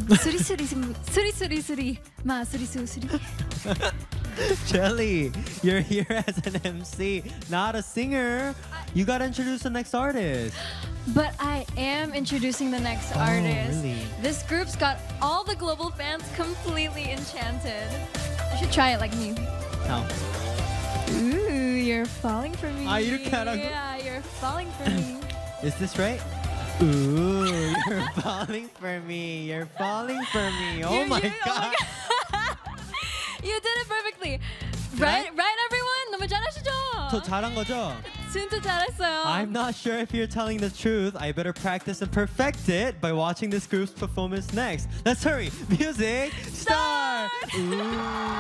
수리 마 수리. Jelly, you're here as an MC, not a singer. You gotta introduce the next artist. But I am introducing the next artist. Really? This group's got all the global fans completely enchanted. You should try it like me. How? Ooh, you're falling for me. 아, 이렇게 하라고? Yeah, you're falling for me. Is this right? Ooh, you're falling for me. You're falling for me. Oh my god. You did it perfectly. Right, everyone? 너무 잘하시죠? 더 잘한 거죠? 진짜 잘했어요. I'm not sure if you're telling the truth. I better practice and perfect it by watching this group's performance next. Let's hurry. Music start. Ooh.